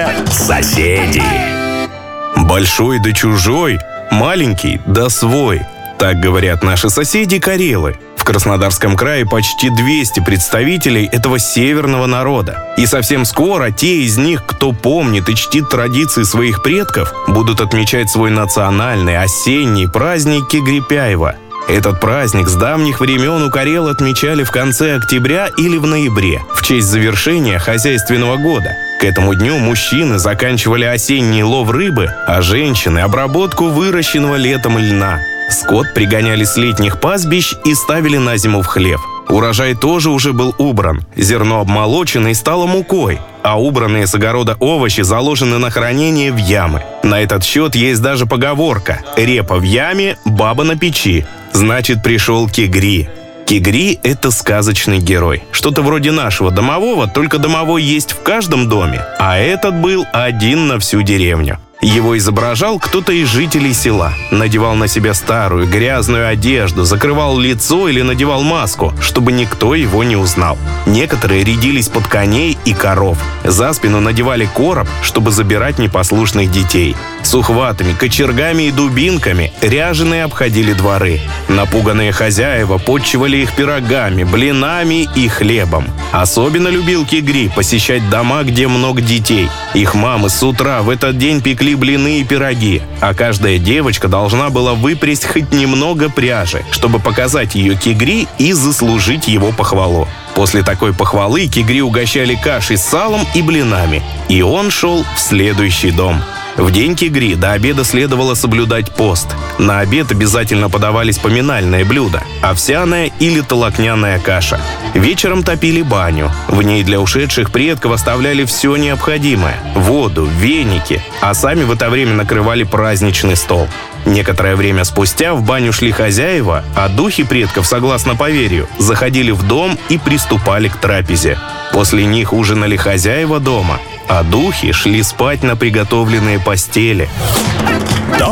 Соседи. Большой да чужой, маленький да свой. Так говорят наши соседи-карелы. В Краснодарском крае почти 200 представителей этого северного народа. И совсем скоро те из них, кто помнит и чтит традиции своих предков, будут отмечать свой национальный осенний праздник Кегрипяева. Этот праздник с давних времен у карел отмечали в конце октября или в ноябре, в честь завершения хозяйственного года. К этому дню мужчины заканчивали осенний лов рыбы, а женщины – обработку выращенного летом льна. Скот пригоняли с летних пастбищ и ставили на зиму в хлев. Урожай тоже уже был убран, зерно обмолочено и стало мукой, а убранные с огорода овощи заложены на хранение в ямы. На этот счет есть даже поговорка «репа в яме, баба на печи». Значит, пришел Кегри. Кегри – это сказочный герой. Что-то вроде нашего домового, только домовой есть в каждом доме, а этот был один на всю деревню. Его изображал кто-то из жителей села. Надевал на себя старую, грязную одежду, закрывал лицо или надевал маску, чтобы никто его не узнал. Некоторые рядились под коней и коров. За спину надевали короб, чтобы забирать непослушных детей. С ухватами, кочергами и дубинками ряженые обходили дворы. Напуганные хозяева подчивали их пирогами, блинами и хлебом. Особенно любил Кегри посещать дома, где много детей. Их мамы с утра в этот день пекли блины и пироги, а каждая девочка должна была выпрясть хоть немного пряжи, чтобы показать ее Кегри и заслужить его похвалу. После такой похвалы Кегри угощали кашей с салом и блинами, и он шел в следующий дом. В день Кегри до обеда следовало соблюдать пост. На обед обязательно подавались поминальные блюда – овсяная или толокняная каша. Вечером топили баню. В ней для ушедших предков оставляли все необходимое – воду, веники, а сами в это время накрывали праздничный стол. Некоторое время спустя в баню шли хозяева, а духи предков, согласно поверью, заходили в дом и приступали к трапезе. После них ужинали хозяева дома, а духи шли спать на приготовленные постели.